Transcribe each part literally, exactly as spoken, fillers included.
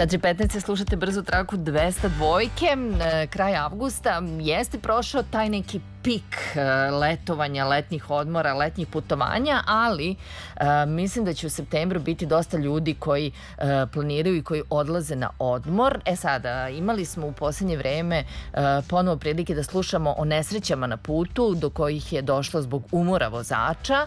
četiri petnaest slušate brzu traku dvesta dvojke. Kraj avgusta jeste prošao taj neki pik letovanja, letnjih odmora, letnjih putovanja, ali mislim da će u septembru biti dosta ljudi koji planiraju i koji odlaze na odmor. E sada, imali smo u posljednje vreme ponovo prilike da slušamo o nesrećama na putu do kojih je došlo zbog umora vozača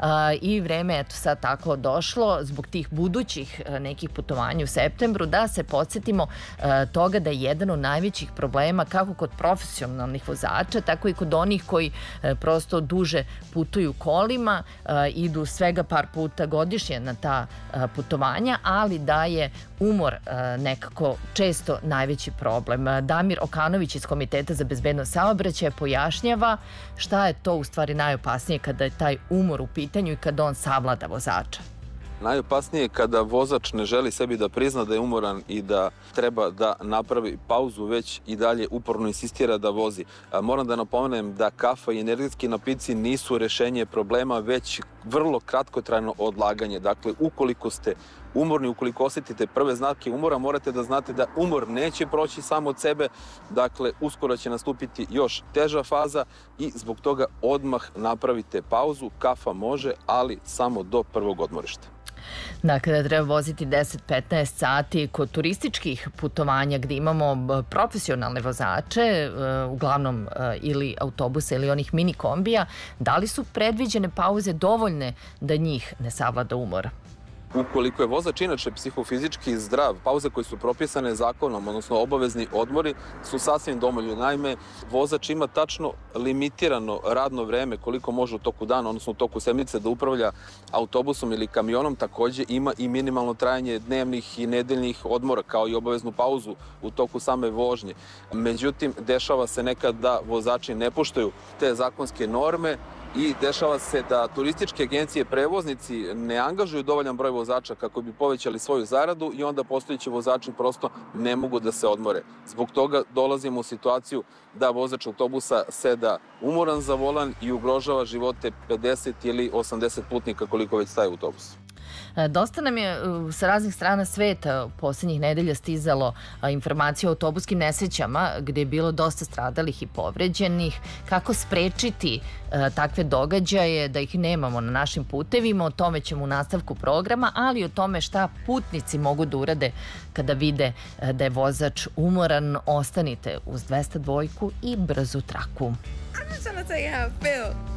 i vreme je eto sad tako došlo zbog tih budućih nekih putovanja u septembru da se podsjetimo toga da je jedan od najvećih problema kako kod profesionalnih vozača, tako i kod onih koji prosto duže putuju kolima, idu svega par puta godišnje na ta putovanja, ali da je umor nekako često najveći problem. Damir Okanović iz Komiteta za bezbednost saobraćaja pojašnjava šta je to u stvari najopasnije kada je taj umor u pitanju i kada on savlada vozača. Najopasnije je kada vozač ne želi sebi da prizna da je umoran i da treba da napravi pauzu, već i dalje uporno insistira da vozi. Moram da napomenem da kafa i energetski napici nisu rešenje problema, već vrlo kratkotrajno odlaganje. Dakle, ukoliko ste umorni, ukoliko osjetite prve znake umora, morate da znate da umor neće proći samo od sebe. Dakle, uskoro će nastupiti još teža faza i zbog toga odmah napravite pauzu. Kafa može, ali samo do prvog odmorišta. Dakle, da treba voziti deset petnaest sati kod turističkih putovanja gdje imamo profesionalne vozače, uglavnom ili autobusa ili onih mini kombija, da li su predviđene pauze dovoljne da njih ne savlada umor? Ukoliko je vozač inače psihofizički zdrav, pauze koje su propisane zakonom, odnosno obavezni odmori, su sasvim dovoljni. Naime, vozač ima tačno limitirano radno vreme koliko može u toku dana, odnosno u toku sedmice da upravlja autobusom ili kamionom. Takođe ima i minimalno trajanje dnevnih i nedeljnih odmora, kao i obaveznu pauzu u toku same vožnje. Međutim, dešava se nekad da vozači ne poštuju te zakonske norme i dešava se da turističke agencije, prevoznici ne angažuju dovoljan broj vozača kako bi povećali svoju zaradu i onda postojeći vozači prosto ne mogu da se odmore. Zbog toga dolazimo u situaciju da vozač autobusa seda umoran za volan i ugrožava živote pedeset ili osamdeset putnika koliko već staje u autobusu. Dosta nam je sa raznih strana sveta posljednjih nedelja stizalo informacije o autobuskim nesrećama gdje je bilo dosta stradalih i povređenih. Kako sprečiti takve događaje da ih nemamo na našim putevima, o tome ćemo u nastavku programa, ali i o tome šta putnici mogu da urade kada vide da je vozač umoran. Ostanite uz dvesta dvojku i brzu traku.